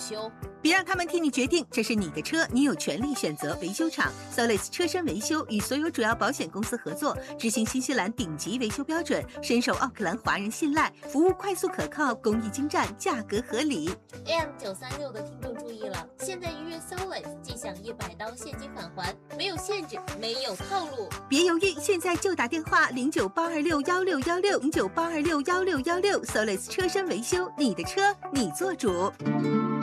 修。 别让他们替你决定，这是你的车，你有权利选择维修厂。Solis 车身维修与所有主要保险公司合作，执行新西兰顶级维修标准，深受奥克兰华人信赖，服务快速可靠，工艺精湛，价格合理。 AM936的听众注意了，现在预约 Solis 即享100刀现金返还，没有限制，没有套路。 别犹豫，现在就打电话0982611616，0982611616 ，Solis 车身维修，你的车你做主。